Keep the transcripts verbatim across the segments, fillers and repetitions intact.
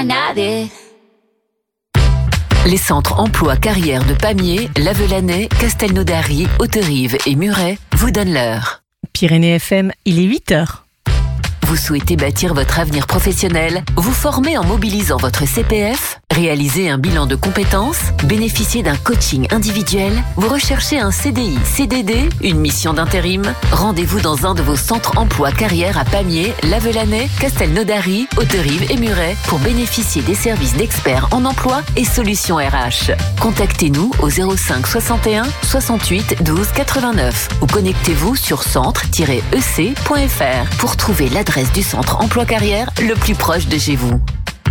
nadie. Les centres emploi carrière de Pamiers, Lavelanet, Castelnaudary, Haute-Rive et Muret vous donnent l'heure. Pyrénées F M, il est huit heures. Vous souhaitez bâtir votre avenir professionnel, vous former en mobilisant votre C P F, réaliser un bilan de compétences, bénéficier d'un coaching individuel, vous recherchez un C D I, C D D, une mission d'intérim. Rendez-vous dans un de vos centres emploi carrière à Pamiers, Lavelanet, Castelnaudary, Haute-Rive et Muret pour bénéficier des services d'experts en emploi et solutions R H. Contactez-nous au zéro cinq soixante et un soixante-huit douze quatre-vingt-neuf ou connectez-vous sur centre tiret e c point f r pour trouver l'adresse du centre emploi carrière le plus proche de chez vous.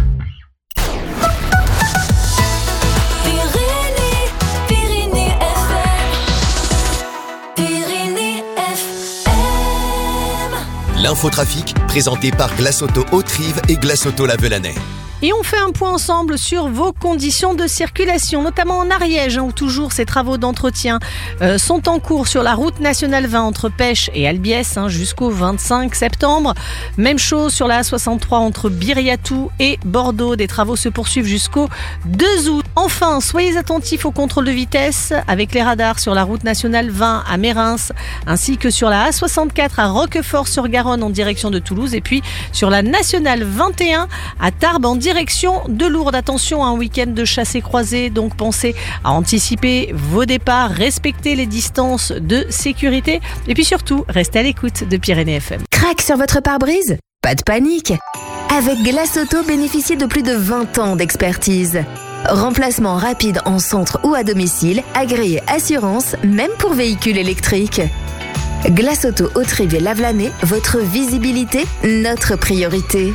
L'infotrafic présenté par Glace Auto Haute-Rive et Glace Auto Lavelanet. Et on fait un point ensemble sur vos conditions de circulation, notamment en Ariège, hein, où toujours ces travaux d'entretien euh, sont en cours sur la route nationale vingt entre Pêche et Albiès hein, jusqu'au vingt-cinq septembre. Même chose sur la A soixante-trois entre Biriatou et Bordeaux. Des travaux se poursuivent jusqu'au deux août. Enfin, soyez attentifs au contrôle de vitesse avec les radars sur la route nationale vingt à Mérins, ainsi que sur la A soixante-quatre à Roquefort-sur-Garonne en direction de Toulouse, et puis sur la nationale vingt et un à Tarbes en direction Direction de Lourdes. Attention à un week-end de chassés-croisés, donc pensez à anticiper vos départs, respectez les distances de sécurité et puis surtout, restez à l'écoute de Pyrénées F M. Crac sur votre pare-brise ? Pas de panique. Avec Glace Auto, bénéficiez de plus de vingt ans d'expertise. Remplacement rapide en centre ou à domicile, agréé assurance, même pour véhicules électriques. Glace Auto Haute-Rive et Lavelanet, votre visibilité, notre priorité.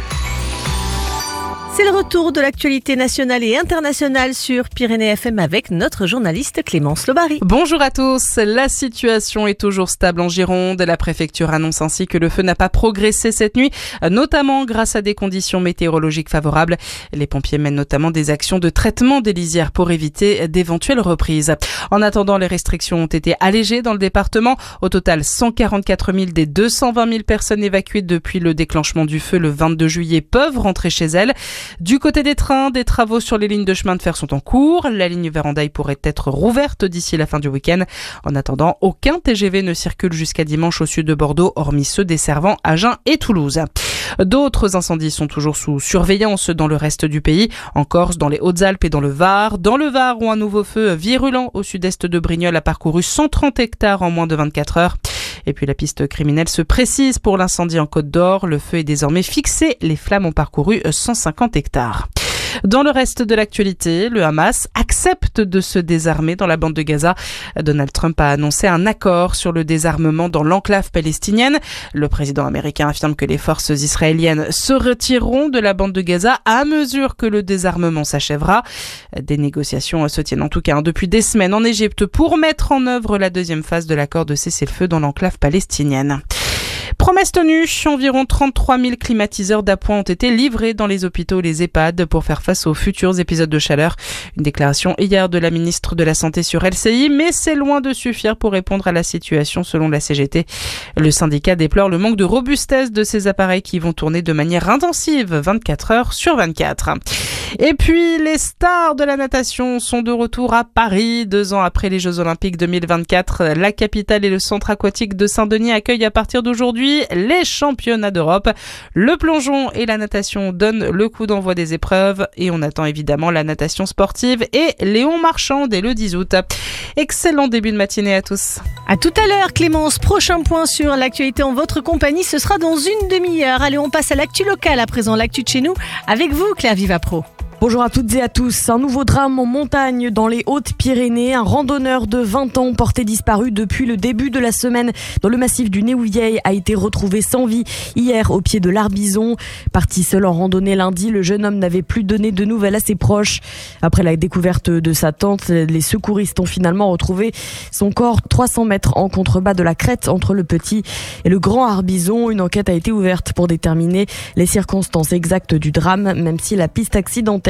C'est le retour de l'actualité nationale et internationale sur Pyrénées F M avec notre journaliste Clémence Lobary. Bonjour à tous. La situation est toujours stable en Gironde. La préfecture annonce ainsi que le feu n'a pas progressé cette nuit, notamment grâce à des conditions météorologiques favorables. Les pompiers mènent notamment des actions de traitement des lisières pour éviter d'éventuelles reprises. En attendant, les restrictions ont été allégées dans le département. Au total, cent quarante-quatre mille des deux cent vingt mille personnes évacuées depuis le déclenchement du feu le vingt-deux juillet peuvent rentrer chez elles. Du côté des trains, des travaux sur les lignes de chemin de fer sont en cours. La ligne Verandaille pourrait être rouverte d'ici la fin du week-end. En attendant, aucun T G V ne circule jusqu'à dimanche au sud de Bordeaux, hormis ceux desservant Agen et Toulouse. D'autres incendies sont toujours sous surveillance dans le reste du pays. En Corse, dans les Hautes-Alpes et dans le Var. Dans le Var, où un nouveau feu virulent au sud-est de Brignoles a parcouru cent trente hectares en moins de vingt-quatre heures. Et puis la piste criminelle se précise pour l'incendie en Côte d'Or. Le feu est désormais fixé. Les flammes ont parcouru cent cinquante hectares. Dans le reste de l'actualité, le Hamas accepte de se désarmer dans la bande de Gaza. Donald Trump a annoncé un accord sur le désarmement dans l'enclave palestinienne. Le président américain affirme que les forces israéliennes se retireront de la bande de Gaza à mesure que le désarmement s'achèvera. Des négociations se tiennent en tout cas depuis des semaines en Égypte pour mettre en œuvre la deuxième phase de l'accord de cessez-le-feu dans l'enclave palestinienne. Promesse tenue, environ trente-trois mille climatiseurs d'appoint ont été livrés dans les hôpitaux et les EHPAD pour faire face aux futurs épisodes de chaleur. Une déclaration hier de la ministre de la Santé sur L C I, mais c'est loin de suffire pour répondre à la situation selon la C G T. Le syndicat déplore le manque de robustesse de ces appareils qui vont tourner de manière intensive vingt-quatre heures sur vingt-quatre. Et puis, les stars de la natation sont de retour à Paris. Deux ans après les Jeux Olympiques deux mille vingt-quatre, la capitale et le centre aquatique de Saint-Denis accueillent à partir d'aujourd'hui les championnats d'Europe. Le plongeon et la natation donnent le coup d'envoi des épreuves et on attend évidemment la natation sportive et Léon Marchand dès le dix août. Excellent début de matinée à tous. À tout à l'heure Clémence, prochain point sur l'actualité en votre compagnie, ce sera dans une demi-heure. Allez, on passe à l'actu locale à présent, l'actu de chez nous avec vous Claire Vivapro. Bonjour à toutes et à tous. Un nouveau drame en montagne dans les Hautes-Pyrénées. Un randonneur de vingt ans porté disparu depuis le début de la semaine dans le massif du Néouilley a été retrouvé sans vie hier au pied de l'Arbizon. Parti seul en randonnée lundi, le jeune homme n'avait plus donné de nouvelles à ses proches. Après la découverte de sa tente, les secouristes ont finalement retrouvé son corps trois cents mètres en contrebas de la crête entre le petit et le grand Arbizon. Une enquête a été ouverte pour déterminer les circonstances exactes du drame, même si la piste accidentelle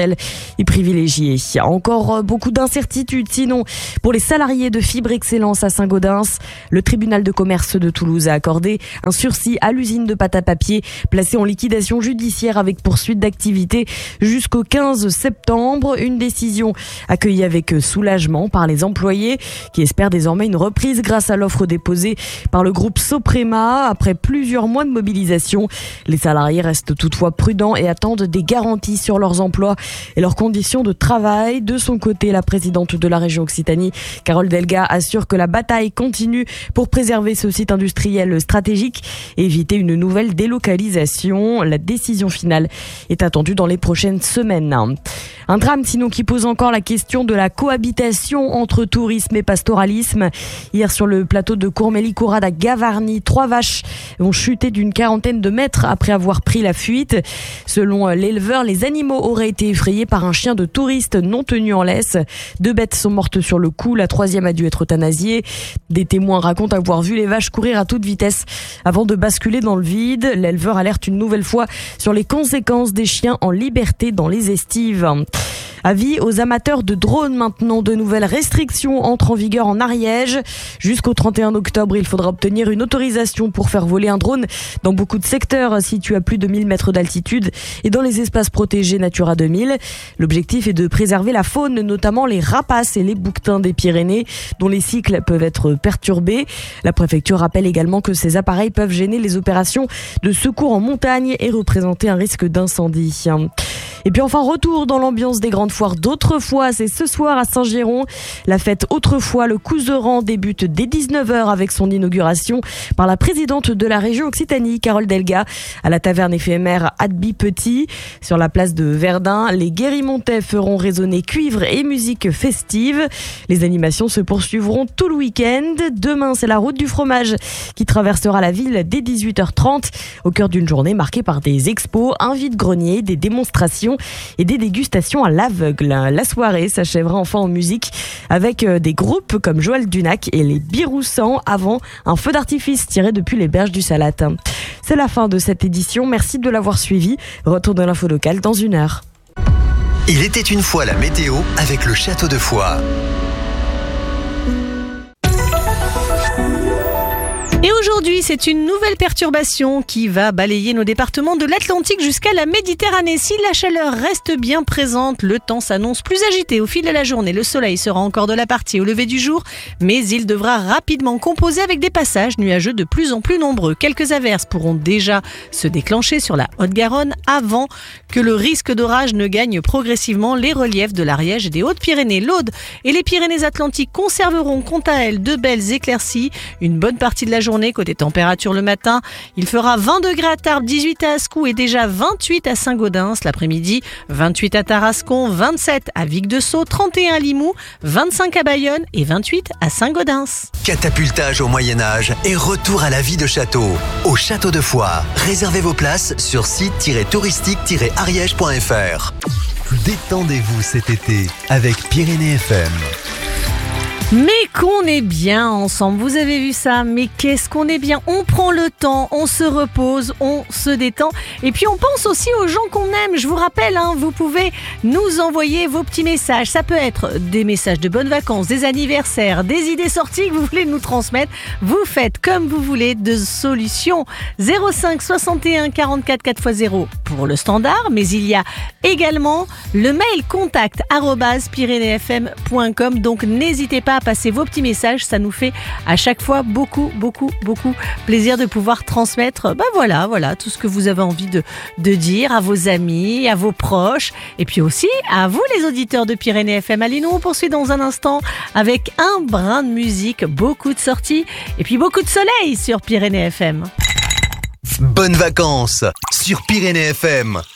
potentiel et privilégié. Encore beaucoup d'incertitudes sinon pour les salariés de Fibre Excellence à Saint-Gaudens. Le tribunal de commerce de Toulouse a accordé un sursis à l'usine de pâte à papier placée en liquidation judiciaire avec poursuite d'activité jusqu'au quinze septembre. Une décision accueillie avec soulagement par les employés qui espèrent désormais une reprise grâce à l'offre déposée par le groupe Soprema après plusieurs mois de mobilisation. Les salariés restent toutefois prudents et attendent des garanties sur leurs emplois et leurs conditions de travail. De son côté, la présidente de la région Occitanie, Carole Delga, assure que la bataille continue pour préserver ce site industriel stratégique et éviter une nouvelle délocalisation. La décision finale est attendue dans les prochaines semaines. Un drame sinon qui pose encore la question de la cohabitation entre tourisme et pastoralisme. Hier sur le plateau de Courmélie-Courade à Gavarnie, trois vaches ont chuté d'une quarantaine de mètres après avoir pris la fuite. Selon l'éleveur, les animaux auraient été effrayés par un chien de touriste non tenu en laisse. Deux bêtes sont mortes sur le coup, la troisième a dû être euthanasiée. Des témoins racontent avoir vu les vaches courir à toute vitesse avant de basculer dans le vide. L'éleveur alerte une nouvelle fois sur les conséquences des chiens en liberté dans les estives. Avis aux amateurs de drones maintenant, de nouvelles restrictions entrent en vigueur en Ariège. Jusqu'au trente et un octobre, il faudra obtenir une autorisation pour faire voler un drone dans beaucoup de secteurs situés à plus de mille mètres d'altitude et dans les espaces protégés Natura deux mille. L'objectif est de préserver la faune, notamment les rapaces et les bouquetins des Pyrénées, dont les cycles peuvent être perturbés. La préfecture rappelle également que ces appareils peuvent gêner les opérations de secours en montagne et représenter un risque d'incendie. Et puis enfin, retour dans l'ambiance des grandes foires d'autrefois. C'est ce soir à Saint-Géron. La fête Autrefois, le Couseran, débute dès dix-neuf heures avec son inauguration par la présidente de la région Occitanie, Carole Delga, à la taverne éphémère Adby Petit. Sur la place de Verdun, les guérimontais feront résonner cuivre et musique festive. Les animations se poursuivront tout le week-end. Demain, c'est la route du fromage qui traversera la ville dès dix-huit heures trente, au cœur d'une journée marquée par des expos, un vide-grenier, des démonstrations et des dégustations à l'aveugle. La soirée s'achèvera enfin en musique avec des groupes comme Joël Dunac et les Biroussans avant un feu d'artifice tiré depuis les berges du Salat. C'est la fin de cette édition. Merci de l'avoir suivi. Retour de l'info locale dans une heure. Il était une fois la météo avec le Château de Foix. Et aujourd'hui, c'est une nouvelle perturbation qui va balayer nos départements de l'Atlantique jusqu'à la Méditerranée. Si la chaleur reste bien présente, le temps s'annonce plus agité au fil de la journée. Le soleil sera encore de la partie au lever du jour, mais il devra rapidement composer avec des passages nuageux de plus en plus nombreux. Quelques averses pourront déjà se déclencher sur la Haute-Garonne avant que le risque d'orage ne gagne progressivement les reliefs de l'Ariège et des Hautes-Pyrénées. L'Aude et les Pyrénées-Atlantiques conserveront quant à elles de belles éclaircies une bonne partie de la journée. Côté température le matin, il fera vingt degrés à Tarbes, dix-huit à Ascou et déjà vingt-huit à Saint-Gaudens. L'après-midi, vingt-huit à Tarascon, vingt-sept à Vic-de-Sceaux, trente et un à Limoux, vingt-cinq à Bayonne et vingt-huit à Saint-Gaudens. Catapultage au Moyen-Âge et retour à la vie de château. Au Château de Foix, réservez vos places sur site tiret touristique tiret ariège point f r. Détendez-vous cet été avec Pyrénées F M. Mais qu'on est bien ensemble, vous avez vu ça, mais qu'est-ce qu'on est bien, on prend le temps, on se repose, on se détend et puis on pense aussi aux gens qu'on aime. Je vous rappelle, hein, vous pouvez nous envoyer vos petits messages, ça peut être des messages de bonnes vacances, des anniversaires, des idées sorties que vous voulez nous transmettre, vous faites comme vous voulez de solutions. Zéro cinq soixante et un quarante-quatre quatre fois zéro pour le standard, mais il y a également le mail contact arobase pyrénées f m point com, donc n'hésitez pas à passer vos petits messages, ça nous fait à chaque fois beaucoup, beaucoup, beaucoup plaisir de pouvoir transmettre, ben voilà, voilà, tout ce que vous avez envie de, de dire à vos amis, à vos proches, et puis aussi à vous les auditeurs de Pyrénées F M. Allez, nous on poursuit dans un instant avec un brin de musique, beaucoup de sorties, et puis beaucoup de soleil sur Pyrénées F M. Bonnes vacances sur Pyrénées F M.